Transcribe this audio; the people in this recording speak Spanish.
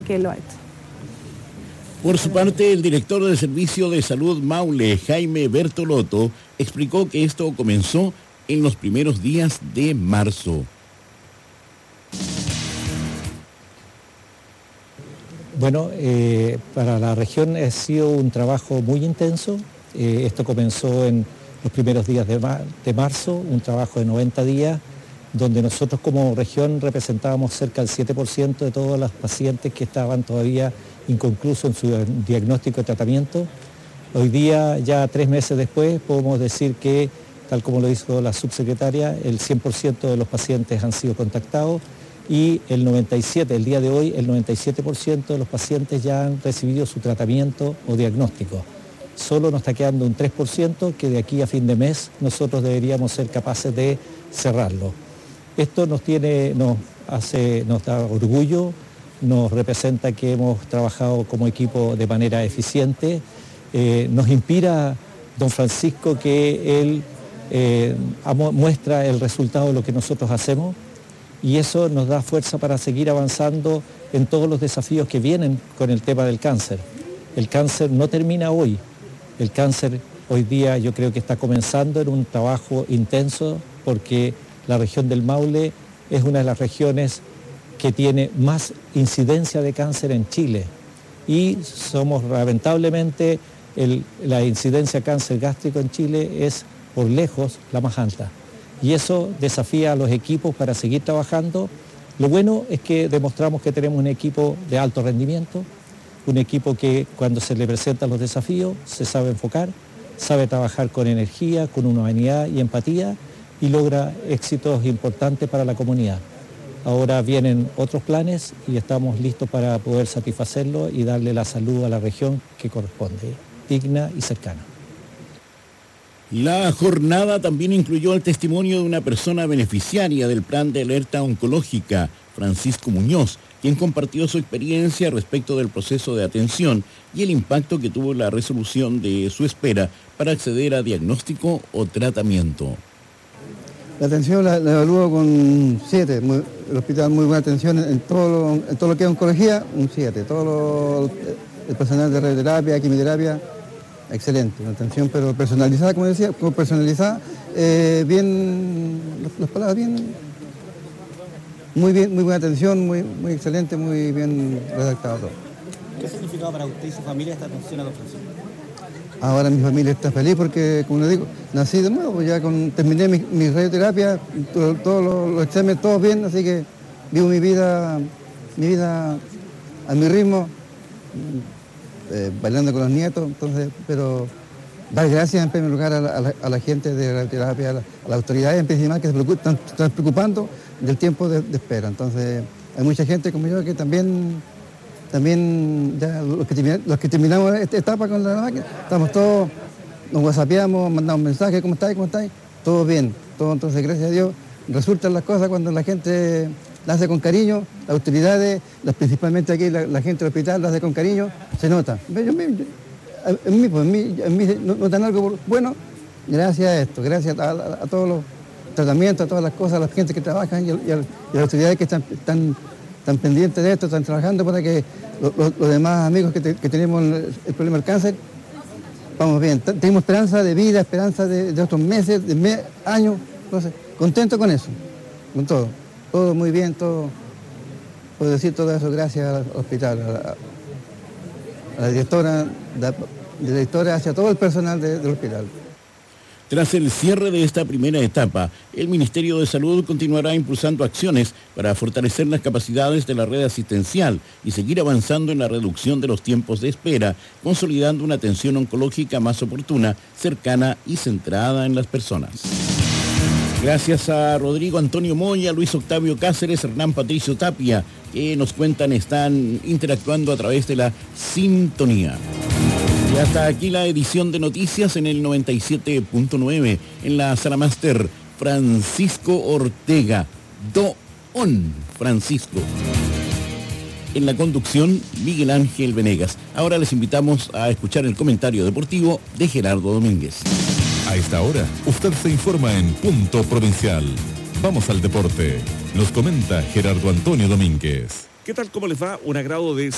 que lo ha hecho. Por su parte, el director del Servicio de Salud Maule, Jaime Bertolotto, explicó que esto comenzó en los primeros días de marzo. Bueno, para la región ha sido un trabajo muy intenso. Esto comenzó en los primeros días de marzo, un trabajo de 90 días, donde nosotros como región representábamos cerca del 7% de todos los pacientes que estaban todavía inconclusos en su diagnóstico y tratamiento. Hoy día, ya 3 meses después, podemos decir que, tal como lo hizo la subsecretaria, el 100% de los pacientes han sido contactados y el día de hoy, el 97% de los pacientes ya han recibido su tratamiento o diagnóstico. Solo nos está quedando un 3% que de aquí a fin de mes nosotros deberíamos ser capaces de cerrarlo. Esto nos da orgullo, nos representa que hemos trabajado como equipo de manera eficiente, nos inspira don Francisco que él muestra el resultado de lo que nosotros hacemos y eso nos da fuerza para seguir avanzando en todos los desafíos que vienen con el tema del cáncer. El cáncer no termina hoy, el cáncer hoy día yo creo que está comenzando en un trabajo intenso porque la región del Maule es una de las regiones que tiene más incidencia de cáncer en Chile y somos lamentablemente, la incidencia de cáncer gástrico en Chile es por lejos la más alta y eso desafía a los equipos para seguir trabajando. Lo bueno es que demostramos que tenemos un equipo de alto rendimiento, un equipo que cuando se le presentan los desafíos se sabe enfocar, sabe trabajar con energía, con humanidad y empatía y logra éxitos importantes para la comunidad. Ahora vienen otros planes y estamos listos para poder satisfacerlo y darle la salud a la región que corresponde, digna y cercana. La jornada también incluyó el testimonio de una persona beneficiaria del plan de alerta oncológica, Francisco Muñoz, quien compartió su experiencia respecto del proceso de atención y el impacto que tuvo la resolución de su espera para acceder a diagnóstico o tratamiento. La atención la evalúo con 7, el hospital muy buena atención en todo lo que es oncología, un 7, el personal de radioterapia, quimioterapia, excelente, una atención pero personalizada, como decía, bien, las palabras bien, muy buena atención, muy excelente, muy bien redactado todo. ¿Qué significaba para usted y su familia esta atención a don Francisco? Ahora mi familia está feliz porque, como le digo, nací de nuevo, ya terminé mi radioterapia, todos los exámenes, todos bien, así que vivo mi vida a mi ritmo, bailando con los nietos, entonces, pero dar gracias en primer lugar a la gente de radioterapia, a las autoridades en principal que se están preocupando del tiempo de espera. Entonces, hay mucha gente como yo que también ya los que terminamos esta etapa con la máquina, estamos todos, nos whatsappeamos, mandamos mensajes, ¿cómo estáis? Todo bien, todo, entonces gracias a Dios resultan las cosas cuando la gente las hace con cariño, las autoridades, principalmente aquí la gente del hospital las hace con cariño, se nota. En mí notan algo bueno, gracias a esto, gracias a todos los tratamientos, a todas las cosas, a la gente que trabajan y a las autoridades que están pendientes de esto, están trabajando para que los demás amigos que tenemos el problema del cáncer, vamos bien, tenemos esperanza de vida, esperanza de otros meses, años, entonces, contento con eso, con todo muy bien, todo, puedo decir todo eso gracias al hospital, a la directora, hacia todo el personal del hospital. Tras el cierre de esta primera etapa, el Ministerio de Salud continuará impulsando acciones para fortalecer las capacidades de la red asistencial y seguir avanzando en la reducción de los tiempos de espera, consolidando una atención oncológica más oportuna, cercana y centrada en las personas. Gracias a Rodrigo Antonio Moya, Luis Octavio Cáceres, Hernán Patricio Tapia, que nos cuentan, están interactuando a través de la sintonía. Y hasta aquí la edición de noticias en el 97.9. En la sala máster, Francisco Ortega. Don Francisco. En la conducción, Miguel Ángel Venegas. Ahora les invitamos a escuchar el comentario deportivo de Gerardo Domínguez. A esta hora, usted se informa en Punto Provincial. Vamos al deporte. Nos comenta Gerardo Antonio Domínguez. ¿Qué tal? ¿Cómo les va? Un agrado de